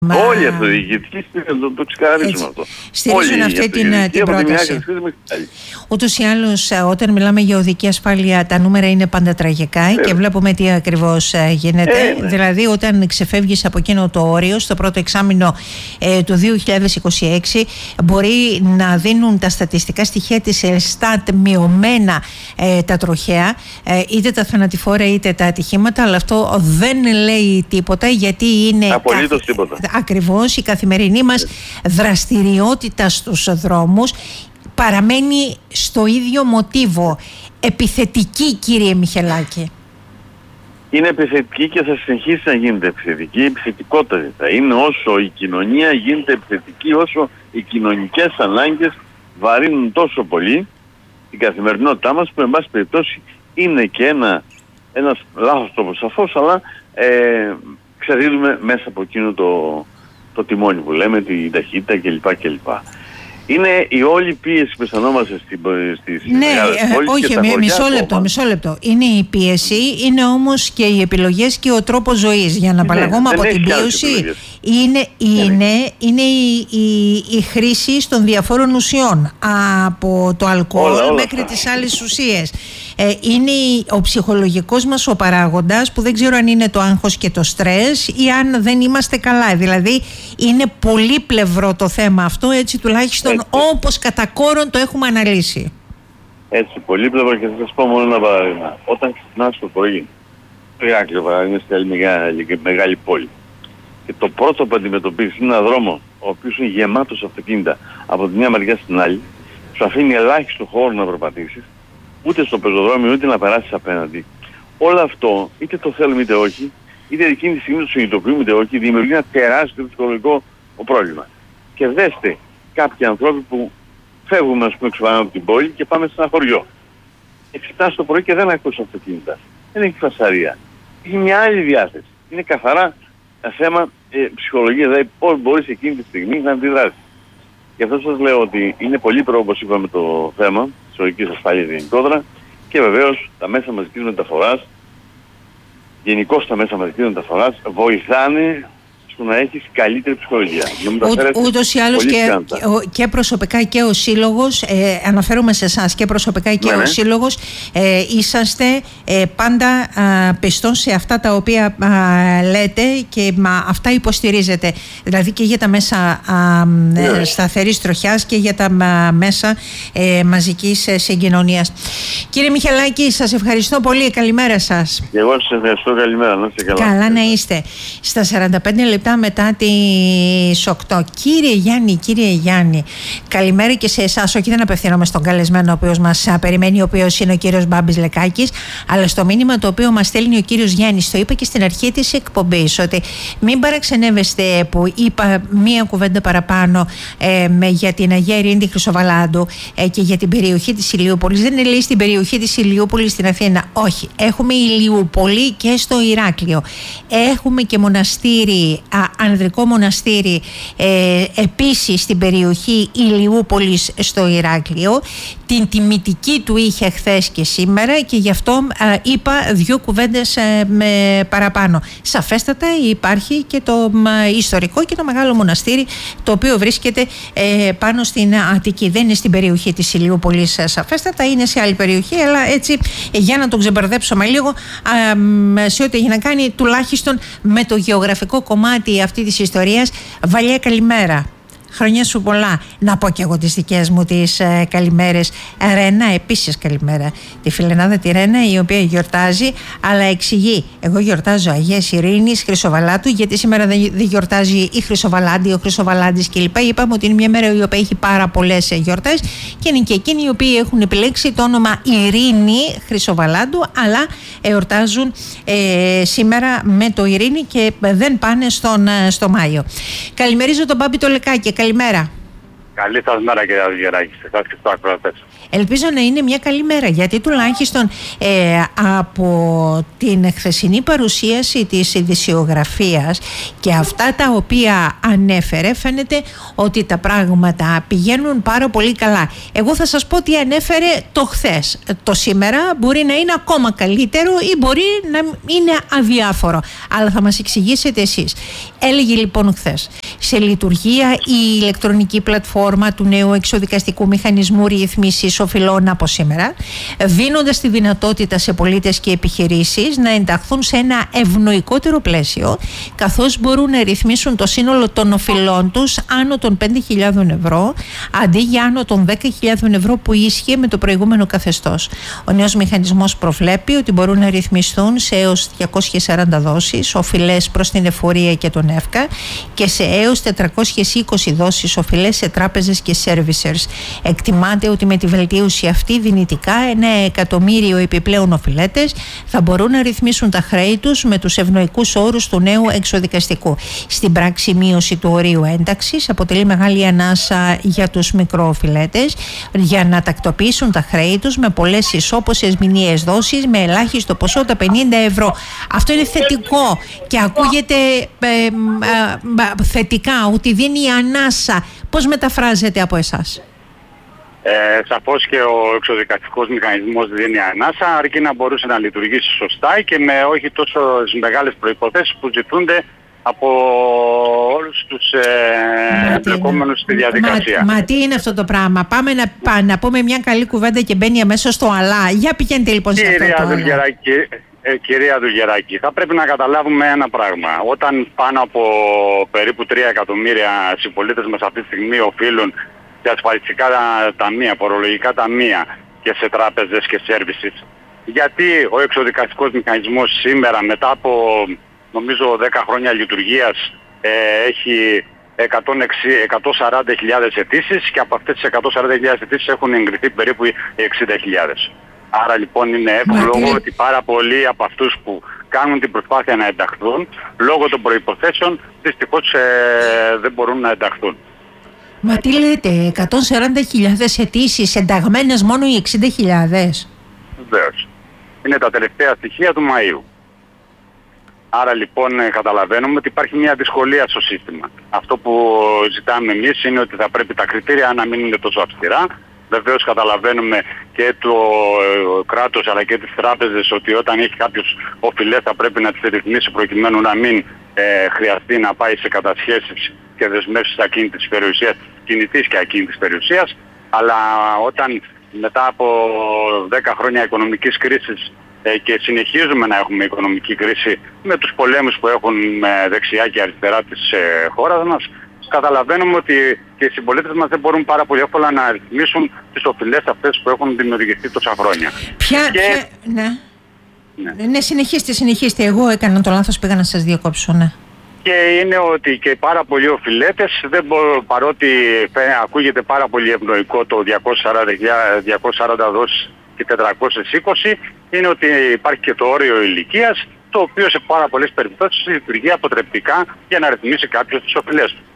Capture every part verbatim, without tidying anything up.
Μα... Όλοι οι αυτοδιοικητικοί το, το ξεκαθαρίζουν αυτό. Στηρίζουν αυτή την, την πρόταση. Ούτως ή άλλως, όταν μιλάμε για οδική ασφάλεια, τα νούμερα είναι πάντα τραγικά ε, και βλέπουμε τι ακριβώς γίνεται. Ε, ναι. Δηλαδή, όταν ξεφεύγεις από εκείνο το όριο, στο πρώτο εξάμηνο ε, του δύο χιλιάδες είκοσι έξι, μπορεί να δίνουν τα στατιστικά στοιχεία της Ελστάτ μειωμένα ε, τα τροχαία, ε, είτε τα θανατηφόρα είτε τα ατυχήματα, αλλά αυτό δεν λέει τίποτα, γιατί είναι. Απολύτως καθ... τίποτα. Ακριβώς η καθημερινή μας δραστηριότητα στους δρόμους παραμένει στο ίδιο μοτίβο. Επιθετική, κύριε Μιχελάκη. Είναι επιθετική και θα συνεχίσει να γίνεται επιθετική. Η επιθετικότητα είναι όσο η κοινωνία γίνεται επιθετική, όσο οι κοινωνικές ανάγκες βαρύνουν τόσο πολύ την καθημερινότητά μας, που εν πάση περιπτώσει είναι και ένα, ένας λάθος τρόπος σαφώς, αλλά ε, ξεδίδουμε μέσα από εκείνο το, το τιμόνι που λέμε, την ταχύτητα κλπ. κλπ. Είναι η όλη πίεση που αισθανόμαστε στις ναι, μεγάλες πόλεις. Όχι, και μισό, μισό λεπτό, μισό λεπτό. Είναι η πίεση, είναι όμως και οι επιλογές και ο τρόπος ζωής. Για να απαλλαγούμε ναι, από την πίεση, είναι, είναι, ναι. είναι η, η, η χρήση των διαφόρων ουσιών. Από το αλκοόλ όλα, όλα μέχρι αυτά. Τις άλλες ουσίες. Ε, είναι ο ψυχολογικός μας ο παράγοντας, που δεν ξέρω αν είναι το άγχος και το στρες ή αν δεν είμαστε καλά. Δηλαδή είναι πολύπλευρο το θέμα αυτό, έτσι τουλάχιστον έτσι. Όπως κατά κόρον το έχουμε αναλύσει. Έτσι, πολύπλευρο, και θα σας πω μόνο ένα παράδειγμα. Όταν ξυπνάς το πρωί, το Ηράκλειο παράδειγμα, είναι σε μεγάλη, μεγάλη πόλη, και το πρώτο που αντιμετωπίζεις είναι ένα δρόμο ο οποίος είναι γεμάτος αυτοκίνητα από τη μια μεριά στην άλλη, σου αφήνει ελάχιστο χώρο να περπατήσεις, ούτε στο πεζοδρόμιο ούτε να περάσεις απέναντι. Όλο αυτό, είτε το θέλουμε είτε όχι, είτε εκείνη τη στιγμή το συνειδητοποιούμε είτε όχι, δημιουργεί ένα τεράστιο ψυχολογικό πρόβλημα. Και δέστε κάποιοι ανθρώποι που φεύγουμε, ας πούμε, ξεπάνω από την πόλη και πάμε σε ένα χωριό. Εξετάσεις το πρωί και δεν ακούς αυτοκίνητα. Δεν έχει φασαρία. Έχει μια άλλη διάθεση. Είναι καθαρά θέμα ε, ψυχολογία, δηλαδή πώς μπορείς εκείνη τη στιγμή να αντιδράσεις. Γι' αυτό σας λέω ότι είναι πολύ πρόβλημα, όπως είπαμε, το θέμα της οδικής ασφάλειας γενικότερα, και βεβαίως τα μέσα μαζικής μεταφοράς, γενικώς τα μέσα μαζικής μεταφοράς, βοηθάνε στο να έχεις καλύτερη ψυχολογία. Ούτως ή άλλως και, και προσωπικά και ο Σύλλογος, ε, αναφέρομαι σε εσάς, και προσωπικά και ναι, ο ναι. Σύλλογος, ε, είσαστε ε, πάντα α, πιστός σε αυτά τα οποία α, λέτε και μα, αυτά υποστηρίζετε. Δηλαδή και για τα μέσα α, ναι. σταθερής τροχιάς και για τα α, μέσα ε, μαζικής ε, συγκοινωνίας. Κύριε Μιχελάκη, σας ευχαριστώ πολύ. Καλημέρα σας. Και εγώ σας ευχαριστώ. Καλημέρα. Να είστε καλά. Καλά να είστε. Στα σαράντα πέντε λεπτά μετά τις οκτώ. Κύριε Γιάννη, κύριε Γιάννη, καλημέρα και σε εσάς. Όχι, δεν απευθύνομαι στον καλεσμένο ο οποίος μας περιμένει, ο οποίος είναι ο κύριος Μπάμπης Λεκάκης, αλλά στο μήνυμα το οποίο μας στέλνει ο κύριος Γιάννης. Το είπα και στην αρχή της εκπομπής, ότι μην παραξενεύεστε που είπα μία κουβέντα παραπάνω ε, με, για την Αγία Ειρήνη τη Χρυσοβαλάντου ε, και για την περιοχή της Ηλιούπολης. Δεν είναι λέει στην περιοχή της Ηλιούπολης στην Αθήνα. Όχι. Έχουμε Ηλιούπολη και στο Ηράκλειο. Έχουμε και μοναστήρι, α, ανδρικό μοναστήρι ε, επίσης στην περιοχή Ηλιούπολης στο Ηράκλειο. Την τιμητική του είχε χθες και σήμερα, και γι' αυτό α, είπα δύο κουβέντες α, με παραπάνω. Σαφέστατα υπάρχει και το α, ιστορικό και το μεγάλο μοναστήρι, το οποίο βρίσκεται ε, πάνω στην Αττική. Δεν είναι στην περιοχή της Ηλιούπολης σαφέστατα, είναι σε άλλη περιοχή, αλλά έτσι για να τον ξεμπερδέψουμε λίγο α, σε ό,τι έχει να κάνει τουλάχιστον με το γεωγραφικό κομμάτι αυτή της ιστορίας. Βαλιά, καλημέρα. Χρόνια σου πολλά. Να πω και εγώ τις δικές μου τις ε, καλημέρες. Ρένα, επίσης καλημέρα. Τη φιλενάδα τη Ρένα, η οποία γιορτάζει, αλλά εξηγεί. Εγώ γιορτάζω Αγίας Ειρήνης Χρυσοβαλάτου, γιατί σήμερα δεν, δεν γιορτάζει η Χρυσοβαλάντη, ο Χρυσοβαλάντης κλπ. Είπαμε ότι είναι μια μέρα η οποία έχει πάρα πολλές γιορτές, και είναι και εκείνοι οι οποίοι έχουν επιλέξει το όνομα Ειρήνη Χρυσοβαλάντου, αλλά εορτάζουν ε, σήμερα με το Ειρήνη και δεν πάνε στον, στο Μάιο. Καλημερίζω τον Μπάμπη το Λεκάκη. Καλημέρα. Καλή σας μέρα, κύριε Αυγεράκη, σε εσάς και στους ακροατές. Ελπίζω να είναι μια καλή μέρα, γιατί τουλάχιστον ε, από την χθεσινή παρουσίαση της ειδησιογραφίας και αυτά τα οποία ανέφερε, φαίνεται ότι τα πράγματα πηγαίνουν πάρα πολύ καλά. Εγώ θα σας πω τι ανέφερε το χθες. Το σήμερα μπορεί να είναι ακόμα καλύτερο ή μπορεί να είναι αδιάφορο, αλλά θα μας εξηγήσετε εσείς. Έλεγε λοιπόν χθες: σε λειτουργία η ηλεκτρονική πλατφόρμα του νέου εξοδικαστικού μηχανισμού ρύθμισης οφειλών από σήμερα, δίνοντας τη δυνατότητα σε πολίτες και επιχειρήσεις να ενταχθούν σε ένα ευνοϊκότερο πλαίσιο, καθώς μπορούν να ρυθμίσουν το σύνολο των οφειλών τους άνω των πέντε χιλιάδες ευρώ, αντί για άνω των δέκα χιλιάδες ευρώ που ίσχυε με το προηγούμενο καθεστώς. Ο νέος μηχανισμός προβλέπει ότι μπορούν να ρυθμιστούν σε έως διακόσιες σαράντα δόσεις οφειλές προς την εφορία και τον ΕΦΚΑ και σε έως τετρακόσιες είκοσι δόσεις οφειλές σε τράπεζες και servicers. Εκτιμάται ότι με τη βελτίωση αυτή δυνητικά ένα εκατομμύριο επιπλέον οφειλέτες θα μπορούν να ρυθμίσουν τα χρέη τους με τους ευνοϊκούς όρους του νέου εξοδικαστικού. Στην πράξη, η μείωση του ορίου ένταξης αποτελεί μεγάλη ανάσα για τους μικροοφειλέτες για να τακτοποιήσουν τα χρέη τους με πολλές ισόποσες μηνιαίες δόσεις με ελάχιστο ποσό τα πενήντα ευρώ. Αυτό είναι θετικό και ακούγεται ε, ε, ε, θετικά, ότι δίνει ανάσα. Πώς μεταφράζεται από εσάς? Ε, σαφώς και ο εξοδικαστικός μηχανισμός δίνει ανάσα, αρκεί να μπορούσε να λειτουργήσει σωστά και με όχι τόσο μεγάλες προϋποθέσεις που ζητούνται από όλους τους ε, εμπλεκόμενους στη διαδικασία. Μα, μα τι είναι αυτό το πράγμα? Πάμε να, πά, να πούμε μια καλή κουβέντα και μπαίνει αμέσως στο αλλά. Για πηγαίνετε λοιπόν σε Κυρία αυτό το αλλά. Ε, κυρία Δουγεράκη, θα πρέπει να καταλάβουμε ένα πράγμα. Όταν πάνω από περίπου τρία εκατομμύρια συμπολίτες μας αυτή τη στιγμή οφείλουν σε ασφαλιστικά ταμεία, φορολογικά ταμεία και σε τράπεζες και services, γιατί ο εξοδικαστικός μηχανισμός σήμερα, μετά από νομίζω δέκα χρόνια λειτουργίας, ε, έχει εκατόν σαράντα χιλιάδες αιτήσεις και από αυτές τις εκατόν σαράντα χιλιάδες αιτήσεις έχουν εγκριθεί περίπου εξήντα χιλιάδες. Άρα λοιπόν είναι εύλογο ότι πάρα πολλοί από αυτούς που κάνουν την προσπάθεια να ενταχθούν, λόγω των προϋποθέσεων, δυστυχώς ε, δεν μπορούν να ενταχθούν. Μα τι λέτε, εκατόν σαράντα χιλιάδες αιτήσεις, ενταγμένες μόνο οι εξήντα χιλιάδες? Βεβαίως. Είναι τα τελευταία στοιχεία του Μαΐου. Άρα λοιπόν καταλαβαίνουμε ότι υπάρχει μια δυσκολία στο σύστημα. Αυτό που ζητάμε εμείς είναι ότι θα πρέπει τα κριτήρια να μην είναι τόσο αυστηρά. Βεβαίως καταλαβαίνουμε και το κράτος αλλά και τις τράπεζες ότι όταν έχει κάποιος οφειλές θα πρέπει να τις ρυθμίσει προκειμένου να μην ε, χρειαστεί να πάει σε κατασχέσεις και δεσμεύσεις ακίνητης περιουσίας, κινητής και ακίνητης περιουσίας. Αλλά όταν μετά από δέκα χρόνια οικονομικής κρίσης ε, και συνεχίζουμε να έχουμε οικονομική κρίση με τους πολέμους που έχουν ε, δεξιά και αριστερά της ε, χώρας μας, καταλαβαίνουμε ότι και οι συμπολίτες μας δεν μπορούν πάρα πολύ εύκολα να ρυθμίσουν τις οφειλές αυτές που έχουν δημιουργηθεί τόσα χρόνια. Ποια, και... ποια... Ναι. Ναι. ναι, συνεχίστε, συνεχίστε. Εγώ έκανα το λάθος, πήγα να σας διακόψω, ναι. Και είναι ότι και πάρα πολλοί οφειλέτες, δεν μπορώ, παρότι ακούγεται πάρα πολύ ευνοϊκό το διακόσιες σαράντα δόσεις και τετρακόσιες είκοσι, είναι ότι υπάρχει και το όριο ηλικίας, το οποίο σε πάρα πολλές περιπτώσεις λειτουργεί αποτρεπτικά για να ρυθμίσει κάποιος τις οφειλές του.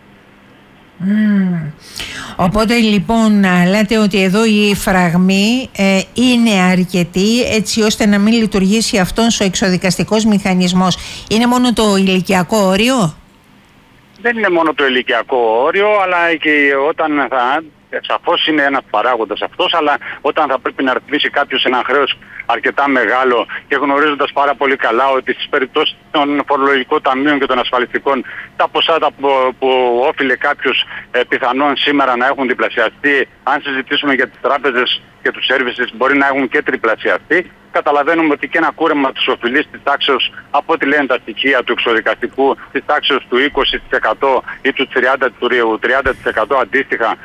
Mm. Οπότε λοιπόν λέτε ότι εδώ η φραγμή ε, είναι αρκετή έτσι ώστε να μην λειτουργήσει αυτός ο εξοδικαστικός μηχανισμός. Είναι μόνο το ηλικιακό όριο? Δεν είναι μόνο το ηλικιακό όριο, αλλά και όταν θα... Σαφώς είναι ένας παράγοντας αυτός, αλλά όταν θα πρέπει να ρυθμίσει κάποιος ένα χρέος αρκετά μεγάλο και γνωρίζοντας πάρα πολύ καλά ότι στις περιπτώσεις των φορολογικών ταμείων και των ασφαλιστικών τα ποσά που, που όφιλε κάποιος ε, πιθανόν σήμερα να έχουν διπλασιαστεί, αν συζητήσουμε για τις τράπεζες και τους services μπορεί να έχουν και τριπλασιαστεί, καταλαβαίνουμε ότι και ένα κούρεμα της οφειλής της τάξεως, από ό,τι λένε τα στοιχεία του εξοδικαστικού, της τάξεως του είκοσι τοις εκατό ή του τριάντα τοις εκατό αντίστοιχα,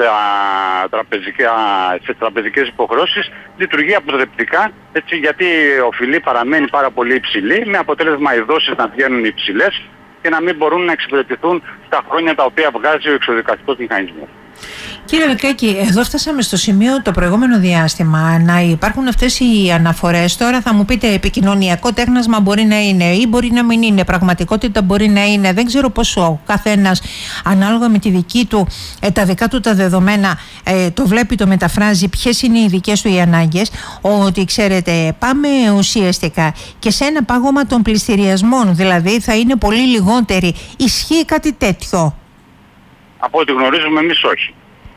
στις τραπεζικές υποχρεώσεις λειτουργεί αποτρεπτικά, έτσι, γιατί η οφειλή παραμένει πάρα πολύ υψηλή, με αποτέλεσμα οι δόσεις να βγαίνουν υψηλές και να μην μπορούν να εξυπηρετηθούν στα χρόνια τα οποία βγάζει ο εξοδικαστικός μηχανισμός. Κύριε Λεκάκη, εδώ φτάσαμε στο σημείο το προηγούμενο διάστημα να υπάρχουν αυτές οι αναφορές. Τώρα θα μου πείτε, επικοινωνιακό τέχνασμα μπορεί να είναι ή μπορεί να μην είναι, πραγματικότητα μπορεί να είναι. Δεν ξέρω πόσο ο καθένας ανάλογα με τη δική του, ε, τα δικά του τα δεδομένα ε, το βλέπει, το μεταφράζει, ποιες είναι οι δικές του οι ανάγκες. Ότι ξέρετε, πάμε ουσιαστικά και σε ένα πάγωμα των πληστηριασμών, δηλαδή θα είναι πολύ λιγότεροι. Ισχύει κάτι τέτοιο? Από ό,τι γνωρίζουμε εμείς όχι.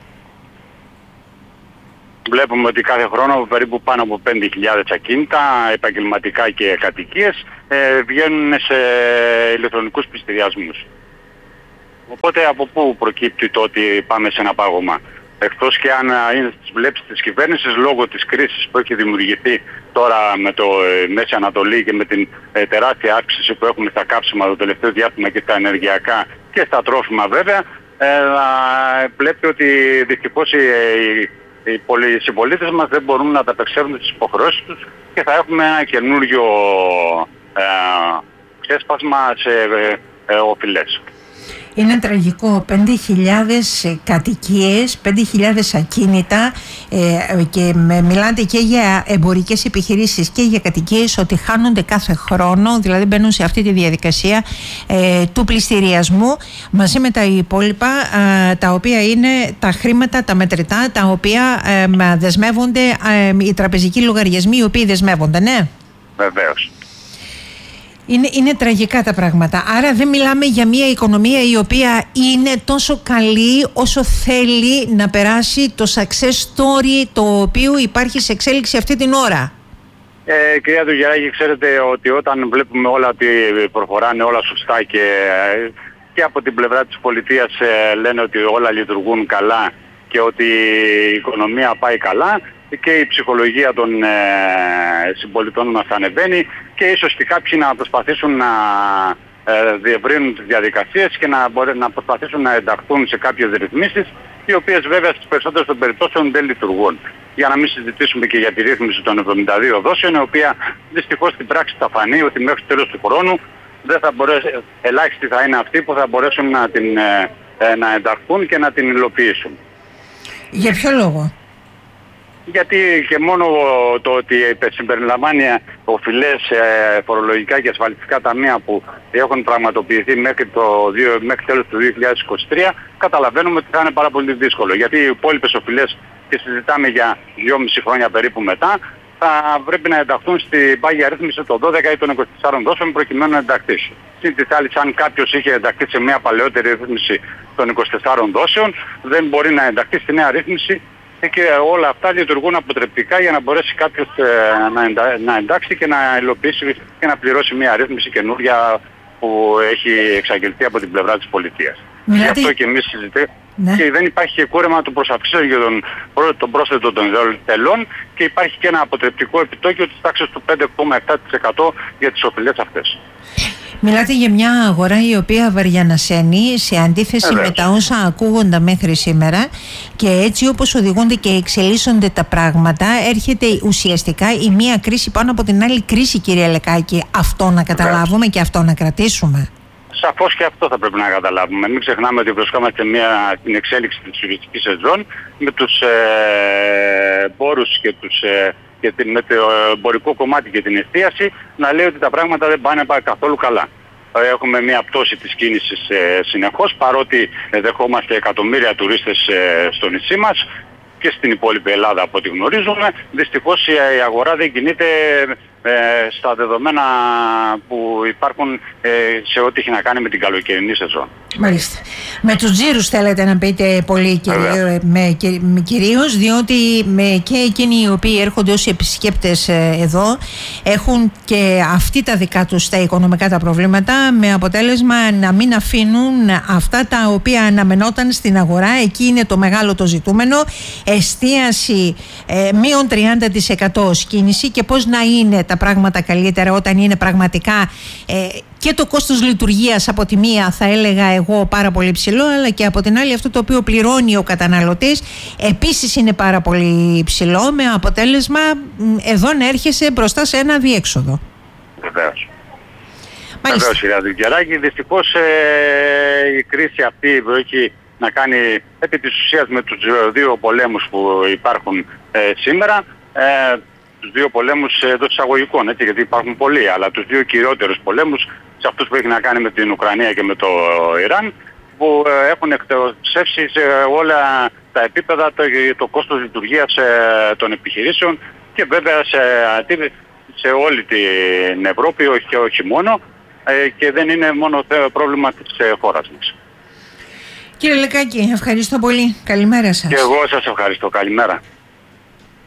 Βλέπουμε ότι κάθε χρόνο περίπου πάνω από πέντε χιλιάδες ακίνητα, επαγγελματικά και κατοικίες, ε, βγαίνουν σε ηλεκτρονικούς πληστηριασμούς. Οπότε από πού προκύπτει το ότι πάμε σε ένα πάγωμα? Εκτός και αν είναι στις βλέψεις της κυβέρνησης λόγω της κρίσης που έχει δημιουργηθεί τώρα με το ε, Μέση Ανατολή και με την ε, τεράστια αύξηση που έχουμε στα κάψιμα το τελευταίο διάστημα και στα ενεργειακά και στα τρόφιμα βέβαια, ε, ε, βλέπει ότι δυστυχώς οι, οι, οι συμπολίτες μας δεν μπορούν να ανταπεξέλθουν τις υποχρεώσεις τους και θα έχουμε ένα καινούριο ε, ξέσπασμα σε ε, ε, οφειλές. Είναι τραγικό. πέντε χιλιάδες κατοικίες, πέντε χιλιάδες ακίνητα ε, και με, μιλάτε και για εμπορικές επιχειρήσεις και για κατοικίες ότι χάνονται κάθε χρόνο, δηλαδή μπαίνουν σε αυτή τη διαδικασία ε, του πληστηριασμού μαζί με τα υπόλοιπα ε, τα οποία είναι τα χρήματα, τα μετρητά, τα οποία ε, δεσμεύονται, ε, οι τραπεζικοί λογαριασμοί οι οποίοι δεσμεύονται, ναι. Βεβαίως. Είναι, είναι τραγικά τα πράγματα. Άρα δεν μιλάμε για μια οικονομία η οποία είναι τόσο καλή όσο θέλει να περάσει το success story το οποίο υπάρχει σε εξέλιξη αυτή την ώρα. Ε, κυρία Τουγεράκη, ξέρετε ότι όταν βλέπουμε όλα ότι προχωράνε όλα σωστά και, και από την πλευρά της πολιτείας ε, λένε ότι όλα λειτουργούν καλά και ότι η οικονομία πάει καλά και η ψυχολογία των ε, συμπολιτών μας ανεβαίνει και ίσως και κάποιοι να προσπαθήσουν να ε, διευρύνουν τις διαδικασίες και να, μπορεί, να προσπαθήσουν να ενταχθούν σε κάποιες ρυθμίσεις οι οποίες βέβαια στις περισσότερες των περιπτώσεων δεν λειτουργούν. Για να μην συζητήσουμε και για τη ρύθμιση των εβδομήντα δύο δόσεων, η οποία δυστυχώς στην πράξη θα φανεί ότι μέχρι το τέλος του χρόνου δεν θα μπορέσει, ελάχιστοι θα είναι αυτοί που θα μπορέσουν να, την, ε, ε, να ενταχθούν και να την υλοποιήσουν. Για ποιο λόγο? Γιατί και μόνο το ότι συμπεριλαμβάνει οφειλές ε, φορολογικά και ασφαλιστικά ταμεία που έχουν πραγματοποιηθεί μέχρι το μέχρι τέλος του δύο χιλιάδες είκοσι τρία, καταλαβαίνουμε ότι θα είναι πάρα πολύ δύσκολο. Γιατί οι υπόλοιπες οφειλές, και συζητάμε για δυόμιση χρόνια περίπου μετά, θα πρέπει να ενταχθούν στην πάγια ρύθμιση των δώδεκα ή των είκοσι τεσσάρων δόσεων προκειμένου να ενταχθεί. Συν της άλλης, αν κάποιος είχε ενταχθεί σε μια παλαιότερη ρύθμιση των είκοσι τεσσάρων δόσεων, δεν μπορεί να ενταχθεί στη νέα ρύθμιση. Και όλα αυτά λειτουργούν αποτρεπτικά για να μπορέσει κάποιος ε, να, εντα, να εντάξει και να υλοποιήσει και να πληρώσει μια ρύθμιση καινούρια που έχει εξαγγελθεί από την πλευρά της πολιτείας. Γι' αυτό και εμείς συζητάμε. Ναι. Και δεν υπάρχει και κούρεμα του προσαυξήσεων για τον, τον πρόσθετο των τελών και υπάρχει και ένα αποτρεπτικό επιτόκιο της τάξης του πέντε κόμμα επτά τοις εκατό για τις οφειλές αυτές. Μιλάτε για μια αγορά η οποία βαριανασένει σε αντίθεση Εβαίως. με τα όσα ακούγονται μέχρι σήμερα και έτσι όπως οδηγούνται και εξελίσσονται τα πράγματα έρχεται ουσιαστικά η μία κρίση πάνω από την άλλη κρίση, κύριε Λεκάκη. Αυτό να καταλάβουμε Εβαίως. και αυτό να κρατήσουμε. Σαφώς και αυτό θα πρέπει να καταλάβουμε. Μην ξεχνάμε ότι βρισκόμαστε μια, στην εξέλιξη της τουριστικής σεζόν με τους ε, πόρους και, τους, ε, και την, με το εμπορικό κομμάτι και την εστίαση να λέει ότι τα πράγματα δεν πάνε καθόλου καλά. Έχουμε μια πτώση της κίνησης ε, συνεχώς, παρότι δεχόμαστε εκατομμύρια τουρίστες ε, στο νησί μας και στην υπόλοιπη Ελλάδα από ό,τι γνωρίζουμε. Δυστυχώς η αγορά δεν κινείται ε, στα δεδομένα που υπάρχουν ε, σε ό,τι έχει να κάνει με την καλοκαιρινή σεζόν. Μάλιστα. Με τους τζίρους θέλετε να πείτε πολύ κυρίω, με, με, κυρίως, διότι με και εκείνοι οι οποίοι έρχονται ως επισκέπτες εδώ έχουν και αυτοί τα δικά τους τα οικονομικά τα προβλήματα, με αποτέλεσμα να μην αφήνουν αυτά τα οποία αναμενόταν στην αγορά. Εκεί είναι το μεγάλο το ζητούμενο, εστίαση ε, μείον τριάντα τοις εκατό ως κίνηση και πώς να είναι τα πράγματα καλύτερα όταν είναι πραγματικά ε, και το κόστος λειτουργίας από τη μία θα έλεγα εγώ πάρα πολύ ψηλό, αλλά και από την άλλη αυτό το οποίο πληρώνει ο καταναλωτής επίσης είναι πάρα πολύ ψηλό, με αποτέλεσμα εδώ να έρχεσαι μπροστά σε ένα διέξοδο. Βεβαίως. Βεβαίως, κυρία Τουγεράκη. Δυστυχώς ε, η κρίση αυτή που έχει να κάνει επί της ουσίας με τους δύο πολέμους που υπάρχουν ε, σήμερα, ε, τους δύο πολέμους εντός εισαγωγικών, έτσι, γιατί υπάρχουν πολλοί, αλλά τους δύο κυριότερους πολέμους, σε αυτούς που έχει να κάνει με την Ουκρανία και με το Ιράν, που ε, έχουν εκτοξεύσει σε όλα τα επίπεδα το, το κόστος λειτουργίας ε, των επιχειρήσεων και βέβαια σε, σε όλη την Ευρώπη, όχι και όχι μόνο, ε, και δεν είναι μόνο πρόβλημα της ε, χώρας μας. Κύριε Λεκάκη, ευχαριστώ πολύ. Καλημέρα σας. Και εγώ σας ευχαριστώ. Καλημέρα.